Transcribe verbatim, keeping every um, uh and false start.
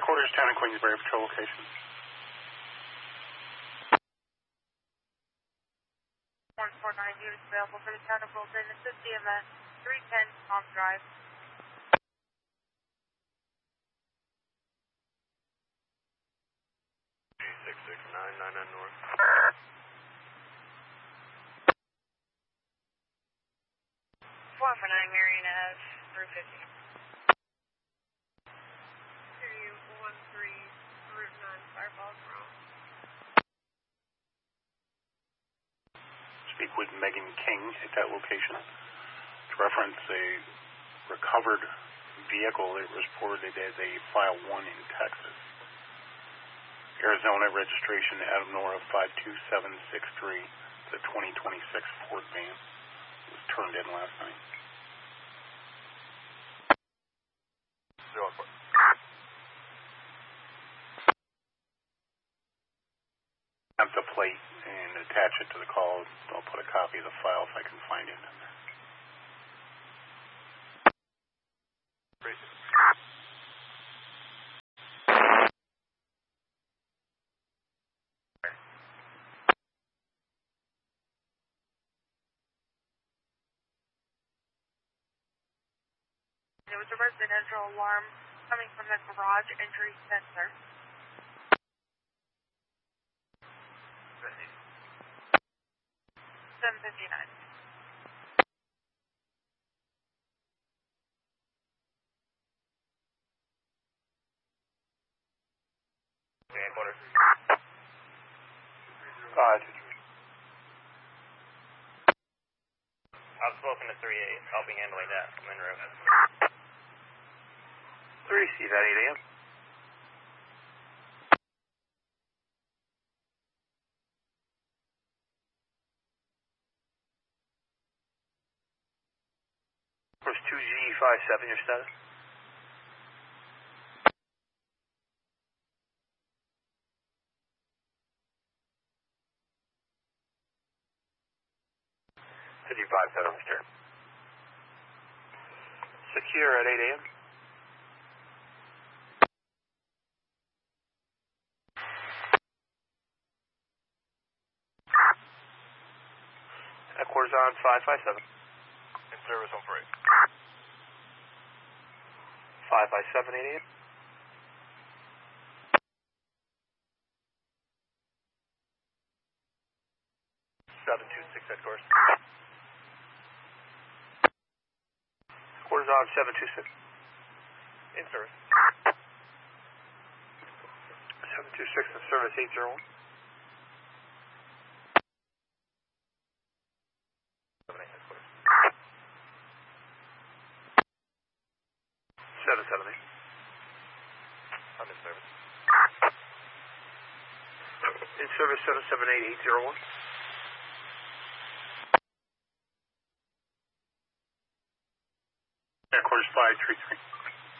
Headquarters, Town and Queensbury Patrol locations. one four nine units available for the Town of Bolton. This is C M S three ten Palm Drive. six six nine nine nine North. four four nine Marion Ave, three fifty. two one three Route nine, Fireballs Wrong. Speak with Megan King at that location to reference a recovered vehicle that was reported as a File one in Texas. Arizona registration Adam Nora five two seven six three, the twenty twenty-six Ford van was turned in last night. Zero four. Have the plate and attach it to the call. I'll put a copy of the file if I can find it in there. Great. There was a residential alarm coming from the garage entry sensor. seven fifty-nine. Headquarters. Uh, I've spoken to three eight. I'll be handling that from en route. three C, that eight A M. Course two G five seven, your status? G five seven, Mister Secure at eight A M. Headquarters on five five seven. In service on parade. five five seven, eight A M. seven two six headquarters. Headquarters on seven two six. In service. seven two six in service eight zero one. seven eight headquarters. seven seven eight. I'm in service. In service seven seven eight eight zero one. Headquarters five three three.